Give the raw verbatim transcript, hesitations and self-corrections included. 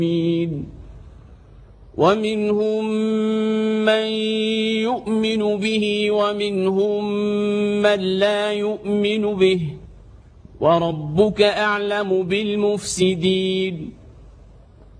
ومنهم من يؤمن به ومنهم من لا يؤمن به وربك أعلم بالمفسدين